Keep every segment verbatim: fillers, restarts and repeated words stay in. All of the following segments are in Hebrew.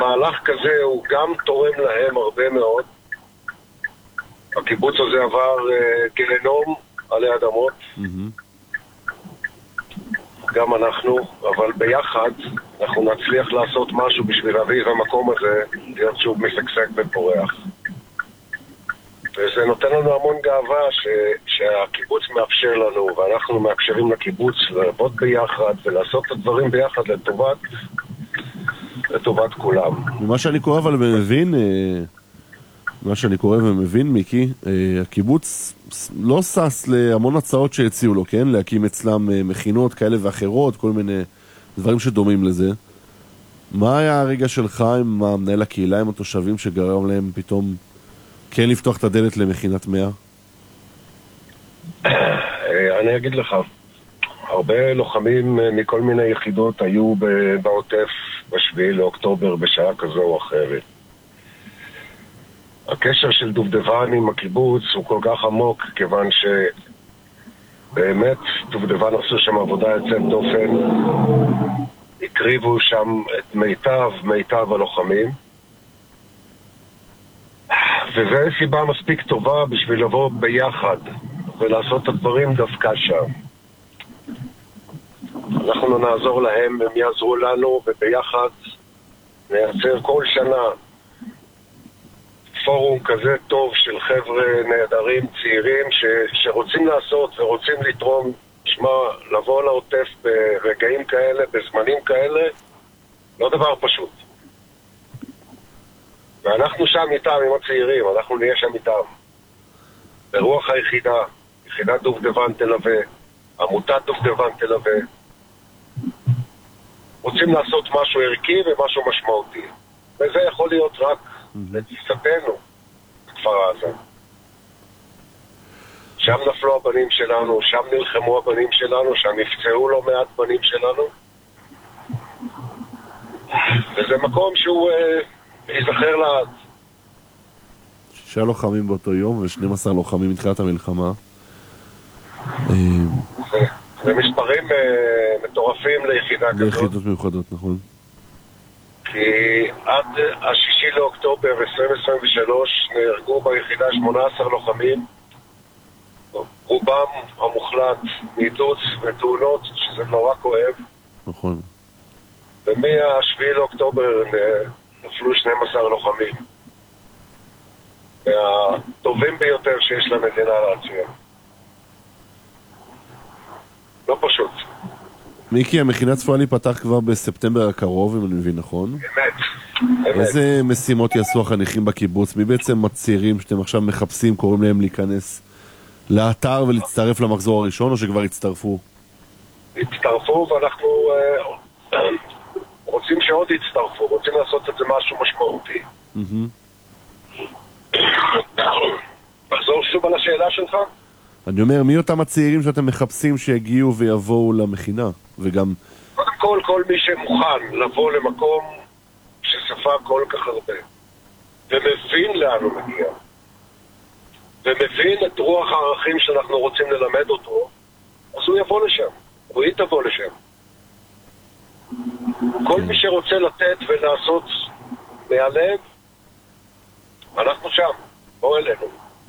מהלך כזה הוא גם תורם להם הרבה מאוד. הקיבוץ הזה עבר uh, גיהנום עלי אדמות. Mm-hmm. גם אנחנו, אבל ביחד אנחנו נצליח לעשות משהו בשביל להביא את המקום הזה להיות שוב משגשג ופורח. וזה נותן לנו המון גאווה ש, שהקיבוץ מאפשר לנו, ואנחנו מאפשרים לקיבוץ לעבוד ביחד ולעשות את הדברים ביחד לטובת, לטובת כולם. מה שאני קורא אבל ומבין, מה שאני קורא ומבין, מיקי, הקיבוץ לא סס להמון הצעות שהציעו לו, כן? להקים אצלם מכינות כאלה ואחרות, כל מיני דברים שדומים לזה. מה היה הרגע שלך עם המנהל הקהילה, עם התושבים שגרם להם פתאום כן לפתוח את הדלת למכינת מאה? אני אגיד לך, הרבה לוחמים מכל מיני יחידות היו בעוטף בשביעי לאוקטובר בשעה כזו או אחרת. הקשר של דובדבן עם הקיבוץ הוא כל כך עמוק, כיוון שבאמת דובדבן עשו שם עבודה יוצאת דופן, הקריבו שם את מיטב, מיטב הלוחמים, וזו סיבה מספיק טובה בשביל לבוא ביחד ולעשות את הדברים דווקא שם. אנחנו נעזור להם, הם יעזרו לנו, וביחד נייצר כל שנה פורום כזה טוב של חבר'ה נהדרים, צעירים, ש, שרוצים לעשות ורוצים לתרום. שמה, לבוא לעוטף ברגעים כאלה, בזמנים כאלה, לא דבר פשוט. ואנחנו שם איתם, עם הצעירים, אנחנו נהיה שם איתם. ברוח היחידה, יחידת דובדבן תלווה, עמותת דובדבן תלווה. רוצים לעשות משהו ערכי ומשהו משמעותי. וזה יכול להיות רק לתפיסתנו בכפר עזה. שם נפלו הבנים שלנו, שם נלחמו הבנים שלנו, שם נפצעו לא מעט בנים שלנו. וזה מקום שהוא אה, יזכר לעד. שישה לוחמים באותו יום ו-שנים עשר לוחמים מתחילת המלחמה. זה מספרים אה, מטורפים ליחידה כזאת. ליחידות מיוחדות, נכון. כי עד השישי לאוקטובר עשרים עשרים ושלוש נהרגו ביחידה שמונה עשר לוחמים, רובם המוחלט נידוץ ותאונות, שזה נורא כואב. נכון. ומהשביעי לאוקטובר נפלו שנים עשר לוחמים, מהטובים ביותר שיש למדינה להציע. לא פשוט. מיקי, המכינה צפויה להיפתח כבר בספטמבר הקרוב, אם אני מבין נכון. אמת. איזה משימות יעשו החניכים בקיבוץ? מי בעצם הצעירים שאתם עכשיו מחפשים, קוראים להם להיכנס לאתר ולהצטרף למחזור הראשון, או שכבר הצטרפו? הצטרפו, ואנחנו uh, רוצים שעוד יצטרפו, רוצים לעשות את זה משהו משמעותי. תחזור שוב על השאלה שלך? אני אומר, מי אותם הצעירים שאתם מחפשים שיגיעו ויבואו למכינה? וגם... קודם כל, כל מי שמוכן לבוא למקום שספר כל כך הרבה, ומבין לאן הוא מגיע, ומבין את רוח הערכים שאנחנו רוצים ללמד אותו, אז הוא יבוא לשם, הוא יתבוא לשם. כל מי שרוצה לתת ולעשות מהלב, אנחנו שם, בוא אלינו.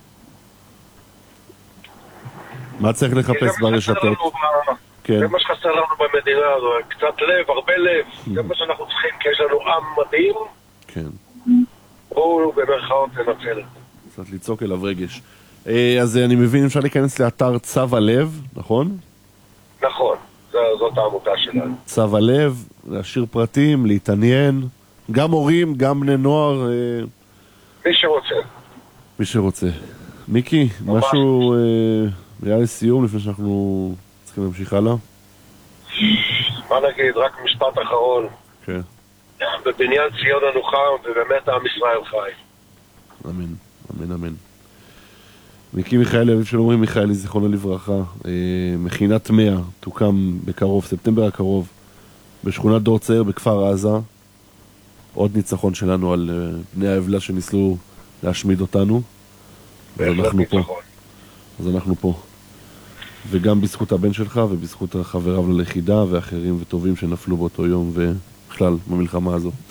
מה צריך לחפש ברשתות? זה מה שחסר לנו במדינה הזו, קצת לב, הרבה לב. זה מה שאנחנו צריכים, כי יש לנו עם מדהים. כן. בואו במרכאות לנצל את זה. קצת לצעוק אליו רגש. אז אני מבין, אפשר להיכנס לאתר צו הלב, נכון? נכון, זאת העמותה שלנו. צו הלב, להשאיר פרטים, להתעניין, גם הורים, גם בני נוער. מי שרוצה. מי שרוצה. מיקי, משהו... היה לסיום לפני שאנחנו צריכים להמשיך הלאה? מה נגיד, רק משפט אחרון. כן. בבניין ציון הנוחם, ובאמת עם ישראל חי. אמן, אמן, אמן. מיקי מיכאלי, אביב של עומרי מיכאלי, זיכרונו לברכה, מכינת מאה, תוקם בקרוב, ספטמבר הקרוב, בשכונת דור צעיר בכפר עזה. עוד ניצחון שלנו על בני העוולה שניסלו להשמיד אותנו. בהחלט ניצחון. אז אנחנו פה. וגם בזכות הבן שלך ובזכות חבריו ללכידה ואחרים וטובים שנפלו באותו יום ובכלל במלחמה הזו.